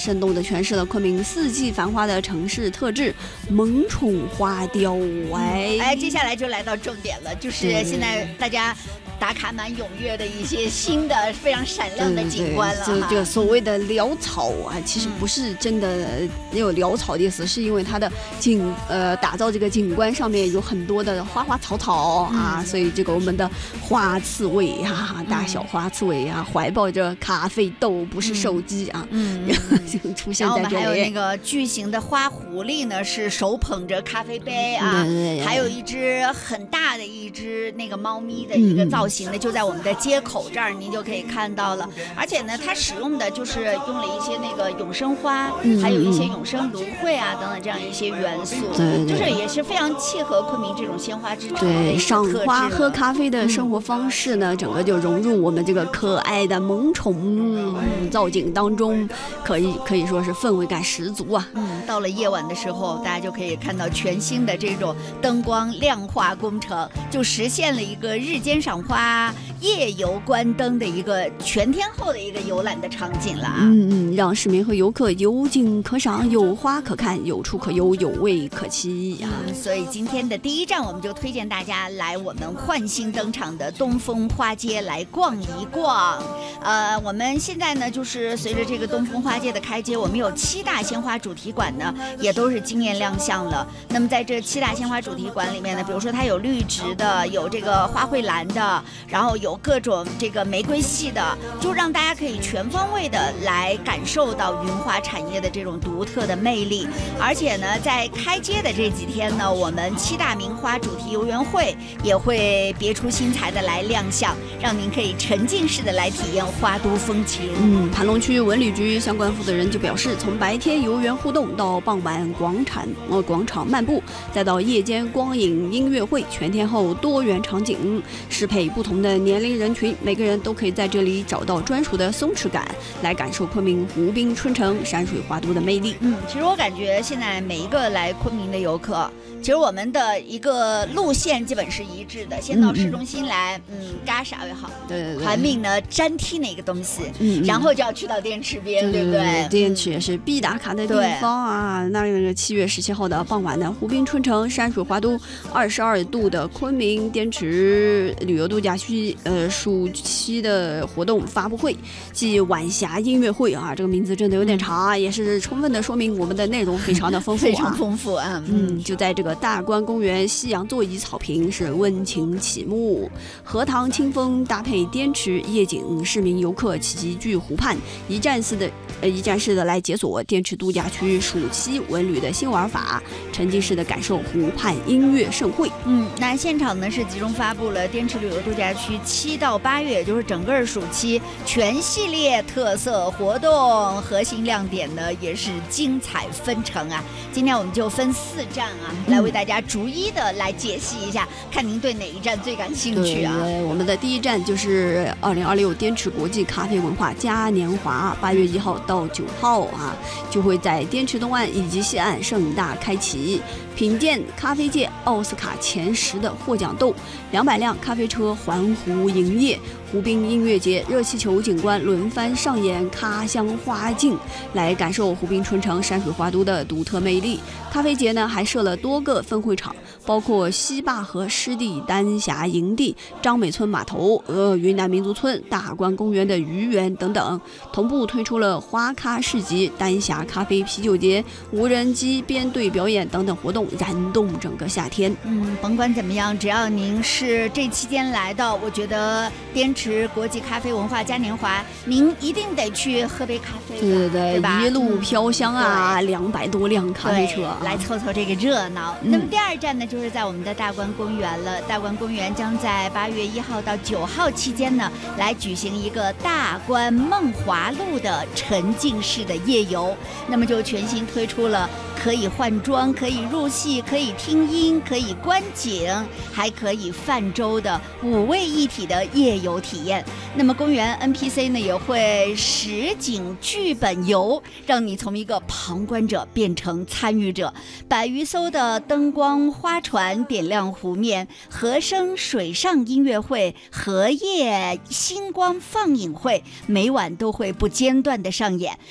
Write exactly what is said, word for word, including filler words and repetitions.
生动地诠释了昆明四季繁花的城市特质——萌宠花雕。哎， 哎，接下来就来到重点了，就是现在大家打卡蛮踊跃的一些新的非常闪亮的景观了。 就这个所谓的潦草啊，其实不是真的有潦草的意思，是因为它的景呃打造这个景观上面有很多的花花草草啊，嗯、所以这个我们的花刺猬呀、啊，大小花刺猬啊，怀抱着咖啡豆，不是手机啊，嗯，就出现在这里。 然后我们还有那个巨型的花狐狸呢，是手捧着咖啡杯啊，对对对，还有一只很大的一只那个猫咪的一个造型呢，嗯、就在我们的街口这儿，您就可以看到了。而且呢，它使用的就是用了一些那个永生花，嗯、还有一些永生芦荟啊等等这样一些元素，对，就是也是非常契合昆明这种鲜花之城的一个特质。对， 赏花喝咖啡的生活方式呢，嗯、整个就融入我们这个可爱的萌宠造景当中，可以可以说是氛围感十足啊。 嗯，到了夜晚的时候，大家就可以看到全新的这种灯光亮化工程，就实现了一个日间赏花、夜游观灯的一个全天候的一个游览的场景了啊。 嗯嗯，让市民和游客有景可赏，有花可看，有处可游，有味可期呀、 嗯。所以今天的第一站，我们就推荐大家来我们焕新登场的东风花街来逛一逛。呃，我们现在呢，就是随着这个东风花街的开街，我们有七大鲜花主题馆呢，也都是惊艳亮相了。那么在这七大鲜花主题馆里面呢，比如说它有绿植的，有这个花卉兰的，然后有各种这个玫瑰系的，就让大家可以全方位的来感受到云花产业的这种独特的魅力。而且呢，在开街的这几天呢，我们七大名花主题游园会也会别出心裁的来亮相，让您可以沉浸式的来体验花都风情。 嗯，盘龙区文旅局相关负责人就表示，从白天游园互动到傍晚广场呃广场漫步，再到夜间光影音乐会，全天候多元场景，适配不同的年龄人群，每个人都可以在这里找到专属的松弛感，来感受昆明湖滨春城、山水花都的魅力。 嗯，其实我感觉现在每一个来昆明的游客，其实我们的一个路线基本是一致的，先到市中心来，嗯，嘎啥也好， 对对对， 环命呢粘贴那个东西， 嗯， 然后就要去到滇池边，对不对？ 滇池也是必打卡的地方啊。那那个七月十七号的傍晚的湖滨春城、山水花都，二十二度的昆明滇池旅游度假区，呃，暑期的活动发布会暨晚霞音乐会啊，这个名字真的有点长啊，也是充分的说明我们的内容非常的丰富、啊， 非常丰富啊。 嗯，就在这个大观公园西洋座椅草坪是温情启幕，荷塘清风搭配滇池夜景，市民游客齐聚湖畔，一站式的呃一站式的来解锁滇池度假区暑期文旅的新玩法，沉浸式的感受湖畔音乐盛会。 嗯，那现场呢是集中发布了滇池旅游度假区七到八月，也就是整个暑期全系列特色活动，核心亮点呢也是精彩纷呈啊。今天我们就分四站啊，来为大家逐一的来解析一下，看您对哪一站最感兴趣啊？ 对，我们的第一站就是二零二六滇池国际咖啡文化嘉年华，八月一号到九号啊，就会在滇池东岸以及西岸盛大开启，品鉴咖啡界奥斯卡前十的获奖豆，两百辆咖啡车环湖营业，湖滨音乐节、热气球景观轮番上演咖香花境，来感受湖滨春城、山水花都的独特魅力。咖啡节呢还设了多个分会场，包括西坝河湿地丹霞营地、张美村码头、呃云南民族村、大观公园的鱼园等等，同步推出了花咖市集、丹霞咖啡啤酒节、无人机编队表演等等活动，燃动整个夏天。 嗯，甭管怎么样，只要您是这期间来到，我觉得滇池国际咖啡文化嘉年华，您一定得去喝杯咖啡， 对对对， 一路飘香啊，两百多辆咖啡车、啊， 来凑凑这个热闹。嗯、那么第二站呢，就是在我们的大观公园了。大观公园将在八月一号到九号期间呢，来举行一个大观梦华录的沉浸式的夜游。那么就全新推出了可以换装、可以入戏、可以听音、可以观景，还可以泛舟的五位一体的夜游体验。那么公园 N P C 呢也会实景剧本游，让你从一个旁观者变成参与者。百余艘的灯光花船点亮湖面，和声水上音乐会、荷叶星光放映会，每晚都会不间断的上演。